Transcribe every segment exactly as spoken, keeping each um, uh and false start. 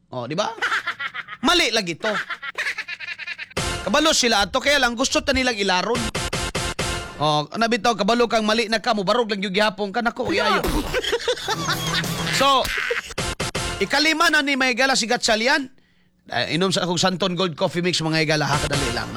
Oh, di ba? Mali lagi to. Kabalo sila ato kaya lang gusto ta nilang ilaron. Oh, nabitaw kabalo kang mali na ka mo barog lang yung gihapon ka nako iayo. So, ikalima na ni may gala si Gatchalian. Uh, inom sa akong Santon Gold Coffee Mix mga igala ha, kadali lang, no?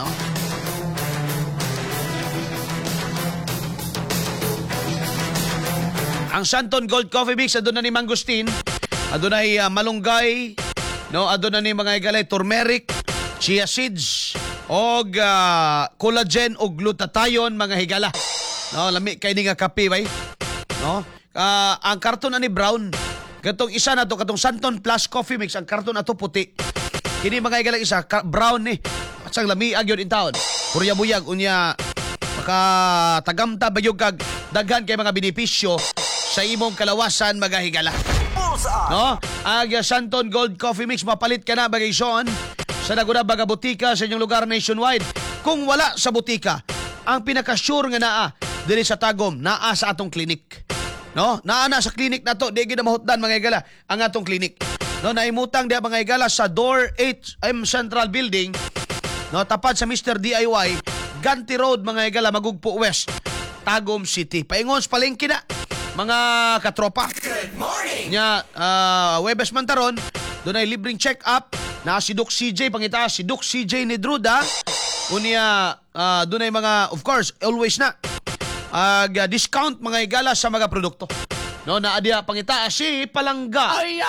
Ang Santon Gold Coffee Mix aduna ni mangustin, aduna ni uh, malunggay, no? Aduna ni mga igala turmeric, chia seeds, og uh, collagen og glutathione mga higala. No, lami kay ni nga kape bay. No? Uh, ang karton ani brown. Katong isa na to katong Santon Plus Coffee Mix, ang karton ato puti. Kini mga igalang isa, brown ni. At sang lamiag yun in town. Kurya-buyag, unya, maka tagamta bayog kag daghan kay mga benepisyo sa imong kalawasan mga higala. No? Ang Santon Gold Coffee Mix, mapalit ka na bagay son sa naguna baga butika sa inyong lugar nationwide. Kung wala sa butika, ang pinaka-sure nga naa, dili sa Tagum, naa sa atong klinik. No? Naa na sa klinik na to, di gina mahutdan mga higala, ang atong klinik. No, naimutang dia mga igala sa Door H M Central Building, no, tapat sa mister D I Y, Ganti Road mga igala, Magugpo West, Tagum City. Paingon sa palengke na mga katropa. Good morning. Nya uh, Webes man taron, doon ay libreng check-up na si Doc C J pangita, si Doc C J ni Druda. Unya uh, doon ay mga, of course, always na uh, discount mga igala sa mga produkto. No, na adia pangita si Palangga. Ay,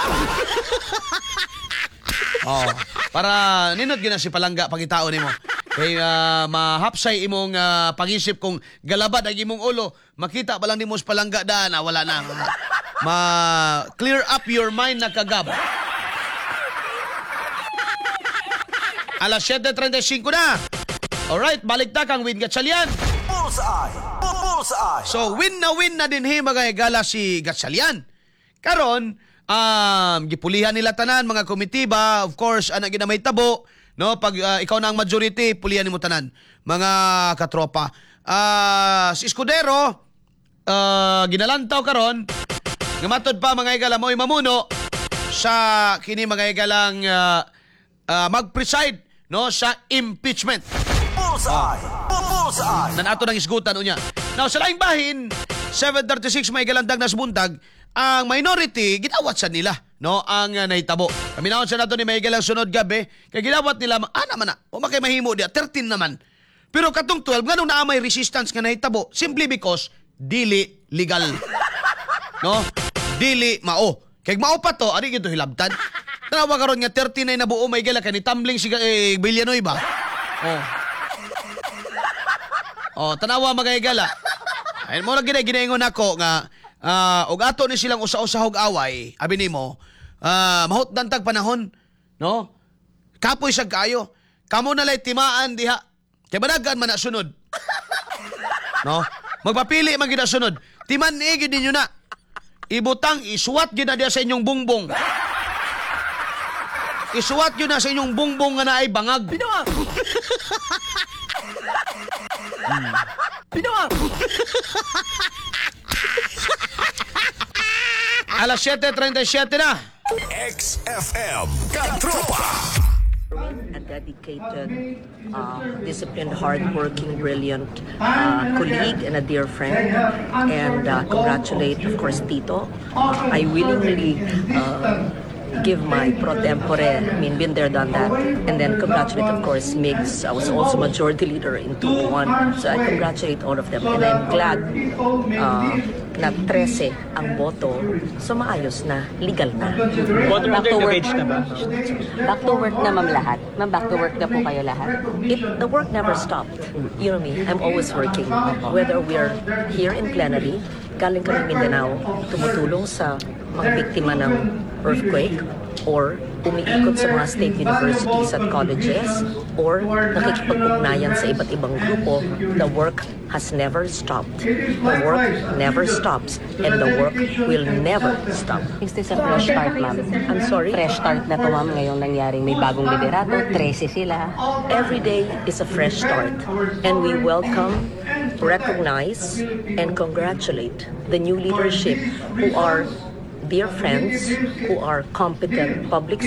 oh, para ninot gina si Palangga pangitaon nimo. Kay uh, mahapsay imong uh, pangisip kung galabad ang imong ulo, makita pa lang nimo si Palangga daan, ah, wala na. Ma clear up your mind na kagab. Alas seven thirty-five na. Alright, balik ta kang Win Gatchalian. Bullseye. Bullseye. So, win na win na din hi mga higala si Gatchalian. Karon, um, gipulihan nila tanan mga komitiba, of course, ana ginamay tabo, no? Pag uh, ikaw na ang majority, pulihan nimo tanan mga katropa. Uh, si Escudero, uh, ginalantaw karon, ngamatod pa mga higala mo'y mamuno sa kini mga higalang uh, uh, mag-preside, no, sa impeachment. Bullseye! Bullseye! Nanato ng isgutan unya. Now, sa laing bahin, seven thirty-six may galandag na subuntag, ang minority, gitawat sa nila, no, ang uh, nahitabo. Kami naon sa nato ni may galang sunod gabi, kaya ginawat nila, ah naman na, o makay mahimo dia, thirteen naman. Pero katong twelve, nga nung naamay resistance nga nahitabo, simply because, dili legal. No? Dili mao. Kaya mao pa to, ari gito hilabtan. Tanawa karon nga thirty-nine na buo may gala, kani tumbling si eh, Villanoy ba? Oh. Oh, tanawa mga igala. Ayun mo lang gina-ginaingon ako nga uh, og ato ni silang usa-usahog away, abi nimo, uh, mahot dantag panahon, no? Kapoy sa kayo. Kamo na lay timaan diha. Kay badagan man na sunod. No? Magpapili man gid sunod. Timan ni gid ninyo na. Ibutang isuwat gid na diha sa inyong bungbong. Isuwat yun na sa inyong bungbong nga naay bangag. Binawa! Hmm. Binawa! Alas seven thirty-seven na. X F M Katropa. A dedicated, uh, disciplined, hardworking, brilliant uh, colleague and a dear friend. And uh, congratulate, of course, Tito. I willingly uh, give my pro tempore. I mean, been there, done that. And then congratulate, of course, Migs. I was also majority leader in two one. So I congratulate all of them. And I'm glad uh, na thirteen ang boto. So maayos na, legal na. Boto back to work na ba? Back to work na, ma'am, lahat. Ma'am, back to work na po kayo lahat. It, the work never stopped. You know me, I'm always working. Whether we're here in plenary, galing kami Mindanao, tumutulong sa mga biktima ng earthquake, or umiikot sa mga state universities at colleges, or nakikipag-ugnayan sa iba't ibang grupo, the work has never stopped. The work never stops, and the work will never stop. Is this a fresh start, ma'am? I'm sorry? Fresh start na to, ma'am, ngayong nangyaring may bagong liderato, thirteen sila. Every day is a fresh start, and we welcome, recognize, and congratulate the new leadership who are dear friends, who are competent public